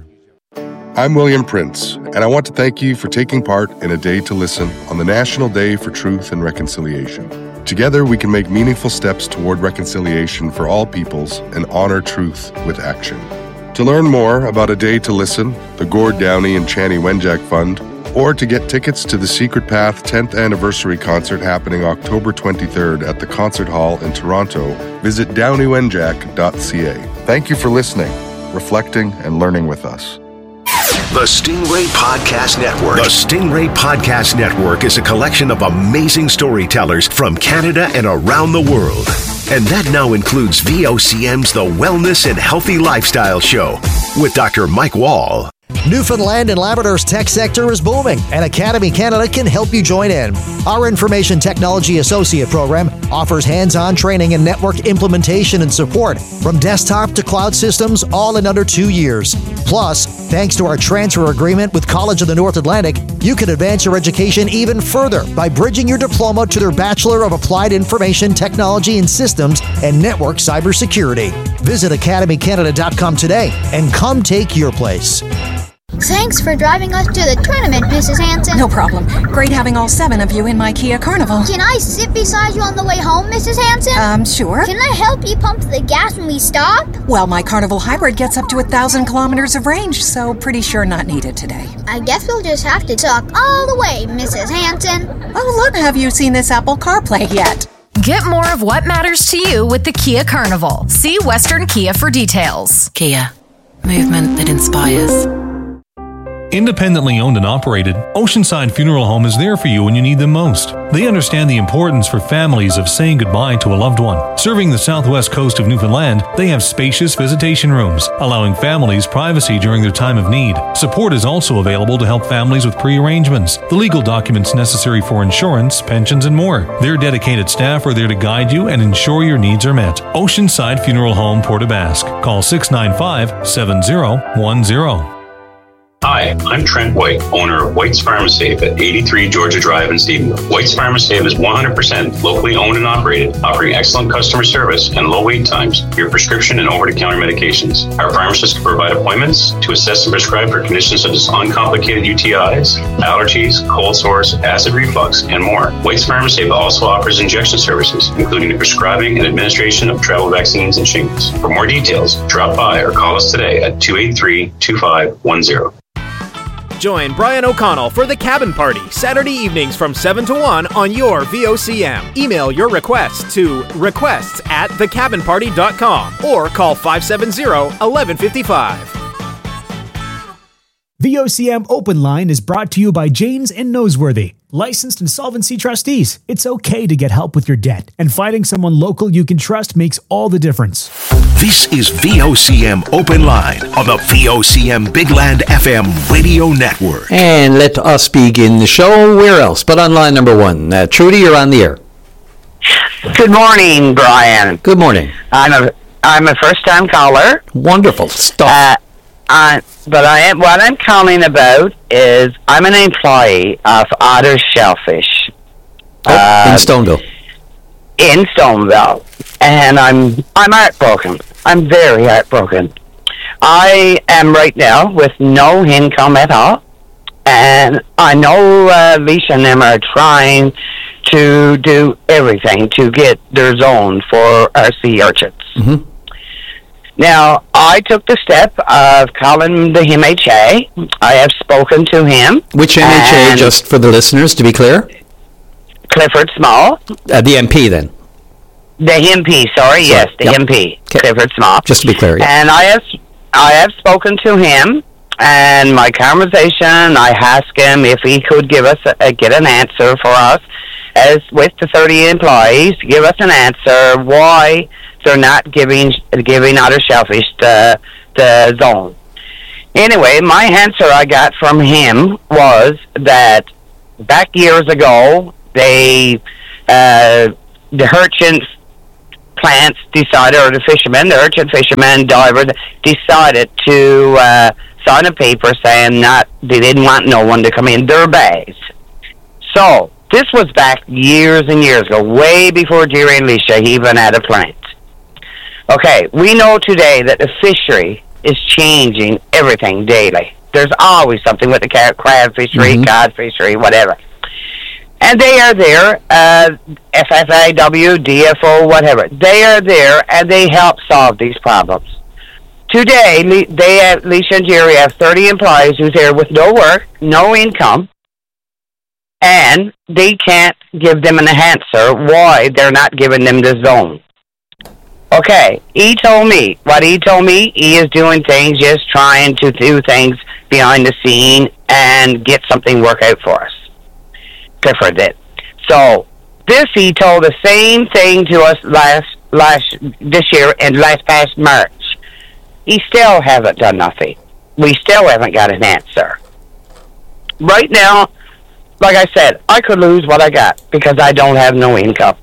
I'm William Prince, and I want to thank you for taking part in A Day to Listen on the National Day for Truth and Reconciliation. Together, we can make meaningful steps toward reconciliation for all peoples and honor truth with action. To learn more about A Day to Listen, the Gord Downey and Chani Wenjack Fund, or to get tickets to the Secret Path tenth Anniversary Concert happening October twenty-third at the Concert Hall in Toronto, visit downey wenjack dot c a. Thank you for listening, reflecting, and learning with us. The Stingray Podcast Network. The Stingray Podcast Network is a collection of amazing storytellers from Canada and around the world. And that now includes V O C M's The Wellness and Healthy Lifestyle Show with Doctor Mike Wall. Newfoundland and Labrador's tech sector is booming, and Academy Canada can help you join in. Our Information Technology Associate program offers hands-on training in network implementation and support from desktop to cloud systems, all in under two years. Plus, thanks to our transfer agreement with College of the North Atlantic, you can advance your education even further by bridging your diploma to their Bachelor of Applied Information Technology and Systems and Network Cybersecurity. Visit academy canada dot com today and come take your place. Thanks for driving us to the tournament, Missus Hanson. No problem. Great having all seven of you in my Kia Carnival. Can I sit beside you on the way home, Missus Hanson? Um, sure. Can I help you pump the gas when we stop? Well, my Carnival Hybrid gets up to a thousand kilometers of range, so pretty sure not needed today. I guess we'll just have to talk all the way, Missus Hanson. Oh, look, have you seen this Apple CarPlay yet? Get more of what matters to you with the Kia Carnival. See Western Kia for details. Kia. Movement that inspires. Independently owned and operated, Oceanside Funeral Home is there for you when you need them most. They understand the importance for families of saying goodbye to a loved one. Serving the southwest coast of Newfoundland, they have spacious visitation rooms, allowing families privacy during their time of need. Support is also available to help families with pre-arrangements, the legal documents necessary for insurance, pensions, and more. Their dedicated staff are there to guide you and ensure your needs are met. Oceanside Funeral Home, Port aux Basques. Call six nine five, seven zero one zero. Hi, I'm Trent White, owner of White's Pharmasafe at eighty-three Georgia Drive in Stephenville. White's Pharmasafe is one hundred percent locally owned and operated, offering excellent customer service and low wait times for your prescription and over-the-counter medications. Our pharmacists can provide appointments to assess and prescribe for conditions such as uncomplicated U T Is, allergies, cold sores, acid reflux, and more. White's Pharmasafe also offers injection services, including the prescribing and administration of travel vaccines and shingles. For more details, drop by or call us today at two eight three, two five one zero. Join Brian O'Connell for The Cabin Party, Saturday evenings from seven to one on your V O C M. Email your requests to requests at the cabin party dot com or call five seven zero, one one five five. V O C M Open Line is brought to you by Janes and Noseworthy, licensed insolvency trustees. It's okay to get help with your debt, and finding someone local you can trust makes all the difference. This is V O C M Open Line on the V O C M Big Land F M radio network. And let us begin the show. Where else but on line number one? Uh, Trudy, you're on the air. Good morning, Brian. Good morning. I'm a I'm a first-time caller. Wonderful stuff. Uh, uh, but I am, what I'm calling about is I'm an employee of Otter Shellfish. Oh, uh, in Stoneville. In Stoneville. And I'm I'm heartbroken. I'm very heartbroken. I am right now with no income at all. And I know uh, Alicia and them are trying to do everything to get their zone for our sea urchins. Mm-hmm. Now, I took the step of calling the M H A. I have spoken to him. Which M H A, just for the listeners, to be clear? Clifford Small. Uh, the M P, then. The M P, sorry, sorry. yes, the yep. M P, okay. Clifford Small. Just to be clear, yeah. And I have, I have spoken to him, and my conversation, I asked him if he could give us, a, get an answer for us, as with the thirty employees, give us an answer why they're not giving giving Outer Shellfish the, the zone. Anyway, my answer I got from him was that back years ago, they, uh, the urchin plants decided, or the fishermen, the urchin fishermen, divers, decided to uh, sign a paper saying not they didn't want no one to come in their bays. So, this was back years and years ago, way before Jerry and Alicia even had a plant. Okay, we know today that the fishery is changing everything daily. There's always something with the crab fishery, mm-hmm. cod fishery, whatever. And they are there, uh, F F A W, D F O, whatever. They are there, and they help solve these problems. Today, they have, Alicia and Jerry have thirty employees who's there with no work, no income, and they can't give them an answer why they're not giving them the zone. Okay, he told me, what he told me, he is doing things, just trying to do things behind the scene and get something work out for us. Clifford did. So, this he told the same thing to us last, last, this year and last past March. He still haven't done nothing. We still haven't got an answer. Right now, like I said, I could lose what I got because I don't have no income.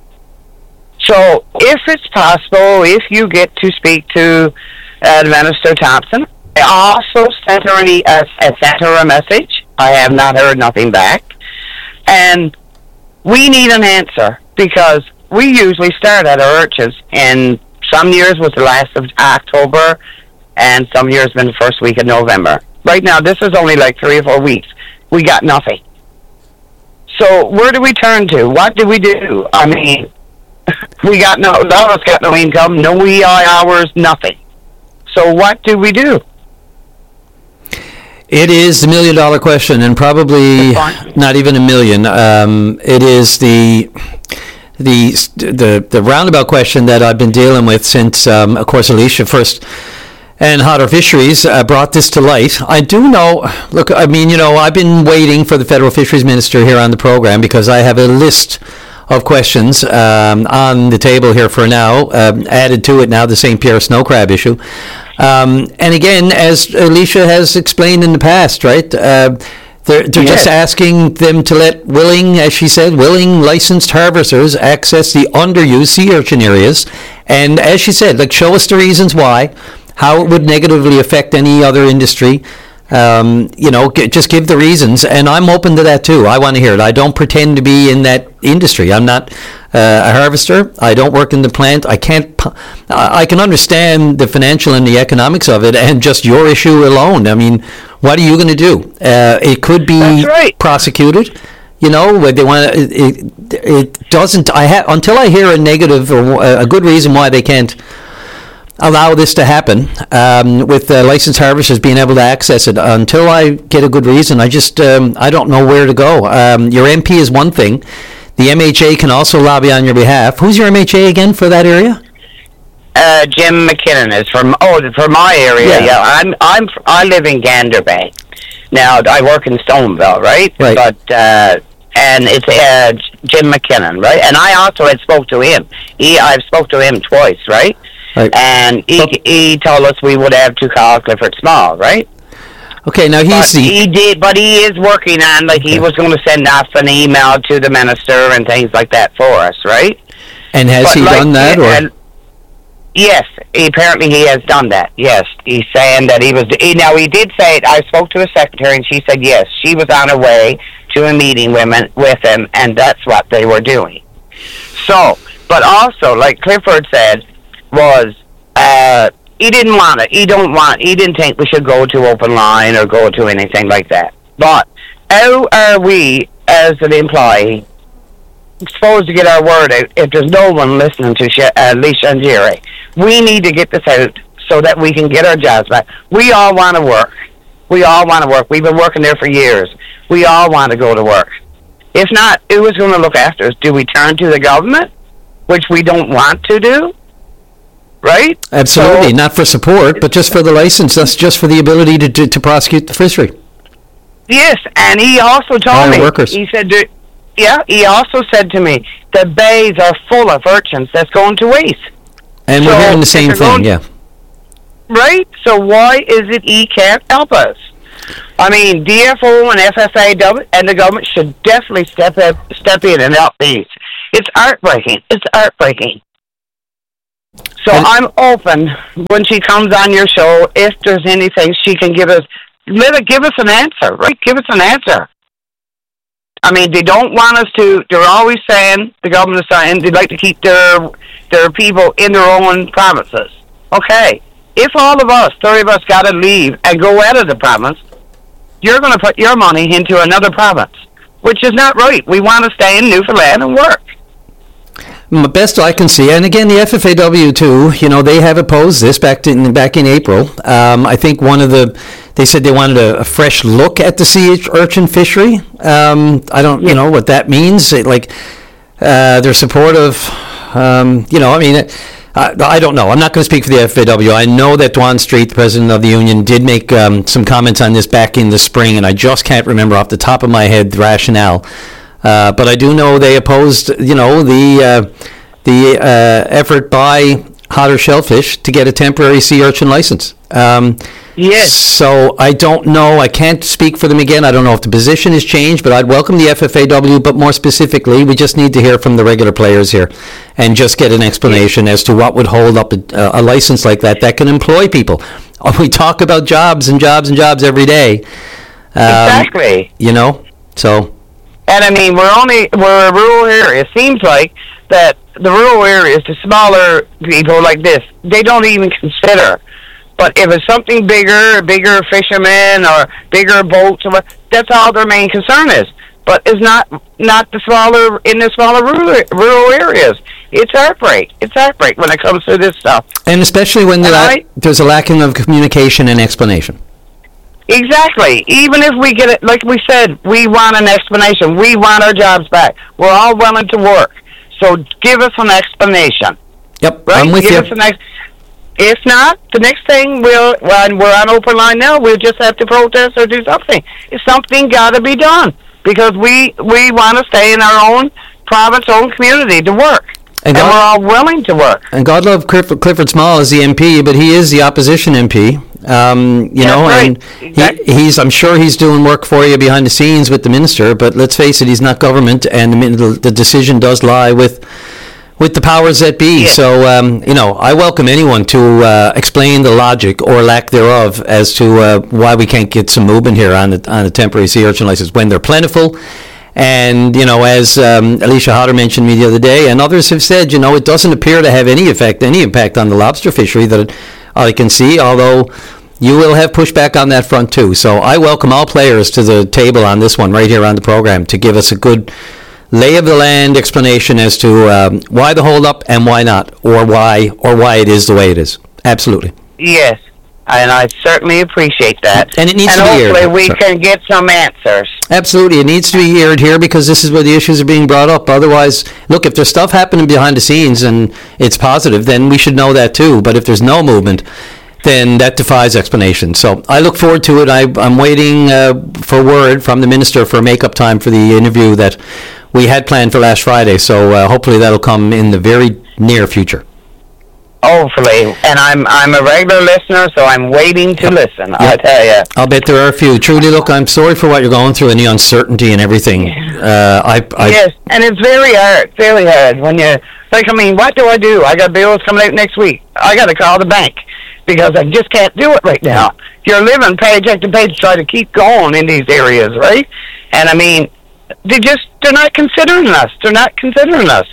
So, if it's possible, if you get to speak to uh, Minister Thompson, I also sent her, any, uh, sent her a message. I have not heard nothing back. And we need an answer because we usually start at our urchins, and some years was the last of October, and some years been the first week of November. Right now, this is only like three or four weeks. We got nothing. So where do we turn to? What do we do? I mean, we got no, none of us got no income, no E I hours, nothing. So what do we do? It is the million dollar question, and probably not even a million. Um, it is the the the the roundabout question that I've been dealing with since, um, of course, Alicia first and Hotter Fisheries uh, brought this to light. I do know. Look, I mean, you know, I've been waiting for the federal fisheries minister here on the program because I have a list of questions um, on the table here for now. Um, added to it now the Saint Pierre snow crab issue. Um, and again, as Alicia has explained in the past, right, uh, they're, they're yes. just asking them to let willing, as she said, willing licensed harvesters access the underused sea urchin areas. And as she said, like, show us the reasons why, how it would negatively affect any other industry. Um, you know, g- just give the reasons, and I'm open to that too. I want to hear it. I don't pretend to be in that industry. I'm not uh, a harvester. I don't work in the plant. I can't. P- I can understand the financial and the economics of it, and just your issue alone. I mean, what are you going to do? Uh, it could be right. prosecuted. You know, they want to. It, it, it doesn't. I ha- until I hear a negative or a good reason why they can't allow this to happen, um, with uh, licensed harvesters being able to access it. Until I get a good reason, I just um, I don't know where to go. Um, your M P is one thing. The M H A can also lobby on your behalf. Who's your M H A again for that area? Uh, Jim McKinnon is from oh from my area. Yeah, yeah. I'm I'm I live in Gander Bay. Now I work in Stoneville, right? Right. But uh, and it's uh, Jim McKinnon, right? And I also had spoke to him. He I've spoke to him twice, right? Right. And he he told us we would have to call Clifford Small, right? Okay, now he's but the... He did, but he is working on, like, okay. He was going to send off an email to the minister and things like that for us, right? And has but he like, done that, or...? And, yes, he, apparently he has done that, yes. He's saying that he was... He, now, he did say, I spoke to his secretary, and she said, yes, she was on her way to a meeting with him, with him and that's what they were doing. So, but also, like Clifford said, was... Uh, he didn't want it. He don't want. He didn't think we should go to open line or go to anything like that. But how are we, as an employee, supposed to get our word out if there's no one listening to Sh- uh, Alicia and Jerry? We need to get this out so that we can get our jobs back. We all want to work. We all want to work. We've been working there for years. We all want to go to work. If not, who is going to look after us? Do we turn to the government, which we don't want to do? Right? Absolutely. So, not for support, but just for the license. That's just for the ability to to, to prosecute the fishery. Yes, and he also told Our me, workers. he said, that- yeah, he also said to me, the bays are full of urchins that's going to waste. And So, we're hearing the if same they're thing, going- yeah. Right? So why is it he can't help us? I mean, D F O and F F A W and the government should definitely step up, step in and help these. It's heartbreaking. It's heartbreaking. So I'm open when she comes on your show. If there's anything she can give us, let her give us an answer. Right? Give us an answer. I mean, they don't want us to. They're always saying, the government is saying they'd like to keep their their people in their own provinces. Okay, if all of us, thirty of us, got to leave and go out of the province, you're going to put your money into another province, which is not right. We want to stay in Newfoundland and work. M- Best I can see, and again, the F F A W too. You know, they have opposed this back in back in April. Um, I think one of the they said they wanted a, a fresh look at the sea urchin fishery. Um, I don't, you know, what that means. It, like uh, they're supportive. Um, you know, I mean. It, I, I don't know. I'm not going to speak for the F A W. I know that Dwan Street, the president of the union, did make um, some comments on this back in the spring, and I just can't remember off the top of my head the rationale. Uh, but I do know they opposed, you know, the uh, the uh, effort by Hotter Shellfish to get a temporary sea urchin license. Um, yes. So I don't know. I can't speak for them again. I don't know if the position has changed, but I'd welcome the F F A W. But more specifically, we just need to hear from the regular players here and just get an explanation as to what would hold up a, a license like that that can employ people. We talk about jobs and jobs and jobs every day. Um, Exactly. You know, so... And I mean, we're only, we're a rural area. It seems like that the rural areas, the smaller people like this, they don't even consider. But if it's something bigger, bigger fishermen or bigger boats, or what, that's all their main concern is. But it's not not the smaller, in the smaller rural, rural areas. It's heartbreak. It's heartbreak when it comes to this stuff. And especially when the And la- I- there's a lacking of communication and explanation. Exactly. Even if we get it, like we said, we want an explanation. We want our jobs back. We're all willing to work. So give us an explanation. Yep, Right? I'm with give you. Us an ex- if not, the next thing we'll, when we're on open line now, we'll just have to protest or do something. It's something got to be done because we we want to stay in our own province, own community to work. And And, God- we're all willing to work. And God love Clifford, Clifford Small as the M P, but he is the opposition M P. Um, you That's know, right. and he, he's, I'm sure he's doing work for you behind the scenes with the minister, but let's face it, he's not government, and the, min- the decision does lie with with the powers that be. Yeah. So, um, you know, I welcome anyone to uh, explain the logic or lack thereof as to uh, why we can't get some movement here on the, on the temporary sea urchin license when they're plentiful. And, you know, as um, Alicia Hodder mentioned me the other day, and others have said, you know, it doesn't appear to have any effect, any impact on the lobster fishery that I can see, although you will have pushback on that front too. So I welcome all players to the table on this one right here on the program to give us a good lay of the land explanation as to um, why the holdup and why not, or why or why it is the way it is. Absolutely. Yes. And I certainly appreciate that. And it needs and to be aired. hopefully we Sorry. can get some answers. Absolutely. It needs to be aired here because this is where the issues are being brought up. Otherwise, look, if there's stuff happening behind the scenes and it's positive, then we should know that too. But if there's no movement, then that defies explanation. So I look forward to it. I, I'm waiting uh, for word from the minister for make-up time for the interview that we had planned for last Friday. So uh, hopefully that'll come in the very near future. Hopefully. And I'm I'm a regular listener, so I'm waiting to listen, I tell you. I'll bet there are a few. Truly, look, I'm sorry for what you're going through and the uncertainty and everything. Uh, I, I, Yes, and it's very hard, very hard when you, like, I mean, what do I do? I got bills coming out next week. I got to call the bank because I just can't do it right now. You're living paycheck to paycheck to try to keep going in these areas, right? And I mean, they just, they're not considering us. They're not considering us.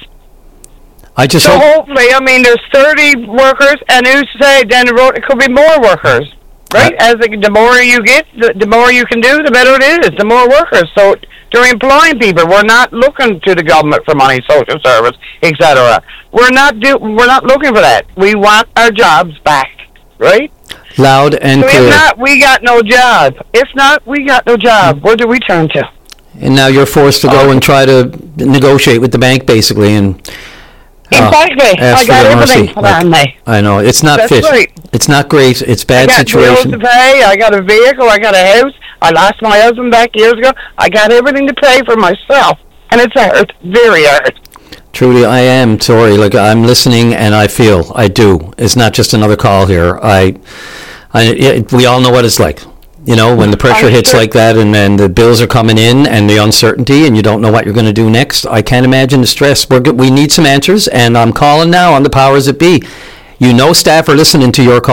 I just So hope. hopefully, I mean, there's thirty workers, and who's to say down the road it could be more workers? right? As the, the more you get, the, the more you can do, the better it is. The more workers. So they're employing people. We're not looking to the government for money, social service, et cetera. We're not do. We're not looking for that. We want our jobs back, right? Loud and so clear. If not, we got no job. If not, we got no job. Where do we turn to? And now you're forced to go and try to negotiate with the bank, basically, and uh, exactly. ask I got for their everything mercy. for Like, me. I know it's not That's fit. right. It's not great. It's bad I got situation. bills to pay. I got a vehicle. I got a house. I lost my husband back years ago. I got everything to pay for myself, and it's hard, very hard. Trudy, I am sorry. Like I'm listening, and I feel I do. It's not just another call here. I, I it, we all know what it's like. You know, when the pressure hits sure. like that, and then the bills are coming in, and the uncertainty, and you don't know what you're going to do next. I can't imagine the stress. We're good. We need some answers, and I'm calling now on the powers that be. You know, staff are listening to your call.